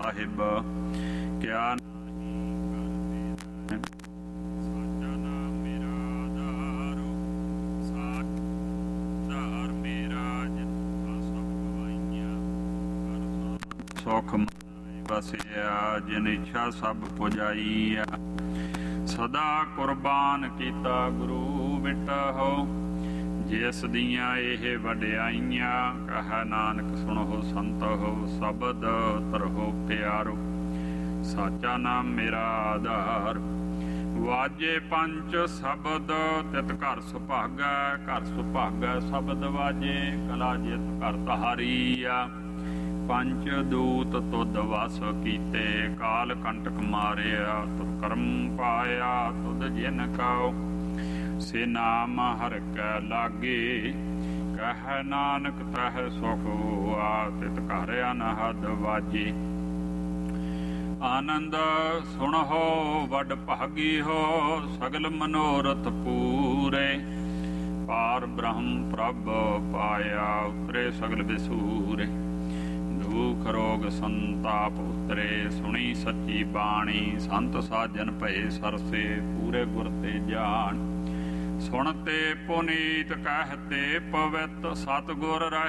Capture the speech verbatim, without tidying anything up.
ਸਾਹਿਬ ਕਿਆ ਸੁਖ ਵਸਿਆ ਜਿਨ ਇੱਛਾ ਸਭ ਪੁਜਾਈ। ਸਦਾ ਕੁਰਬਾਨ ਕੀਤਾ ਗੁਰੂ ਮਿਟਾਹੋ ਜਿਸ ਦੀਆਂ ਇਹ ਵਡਿਆਈਆਂ। ਕਹੈ ਨਾਨਕ ਸੁਣੋ ਸੰਤੋ ਸ਼ਬਦ ਤਰਹੁ ਪਿਆਰੋ। ਸਾਚਾ ਨਾਮ ਮੇਰਾ ਆਧਾਰ ਵਾਜੇ ਪੰਚ ਸ਼ਬਦ ਤਿਤ ਘਰ ਸੁਭਾਗੈ। ਘਰ ਸੁਭਾਗੈ ਸ਼ਬਦ ਵਾਜੇ ਕਲਾ ਜਿਤ ਘਰ ਤਹਾਰੀਆ। ਪੰਚ ਦੂਤ ਤੁਧ ਵਸ ਕੀਤੇ ਕਾਲ ਕੰਟਕ ਮਾਰਿਆ। ਤੁਰ ਕਰਮ ਪਾਇਆ ਤੁਧ ਜਿਨ ਕਉ ਸੇ ਨਾਮ ਹਰਿ ਕੈ ਲਾਗੇ। ਕਹਿ ਨਾਨਕ ਤਹਿ ਸੁਖ ਹੋਆ ਤਿਤ ਘਰ ਅਨਹਦ ਵਾਜੇ। ਆਨੰਦ ਸੁਣਹੁ ਵਡ ਭਾਗੀ ਹੋ ਸਗਲ ਮਨੋਰਥ ਪੂਰੇ। ਪਾਰ ਬ੍ਰਹਮ ਪ੍ਰਭ ਪਾਇਆ ਉਤਰੇ ਸਗਲ ਵਿਸੂਰੇ। ਦੁਖ ਰੋਗ ਸੰਤਾਪ ਉਤਰੇ ਸੁਣੀ ਸੱਚੀ ਬਾਣੀ। ਸੰਤ ਸਾਜਨ ਭਏ ਸਰਸੇ ਪੂਰੇ ਗੁਰ ਤੇ ਜਾਣ। ਸੁਣਤੇ ਪੁਨੀਤ ਕਹਿਤੇ ਪਵਿੱਤ ਸਤਿਗੁਰ ਰਹਿ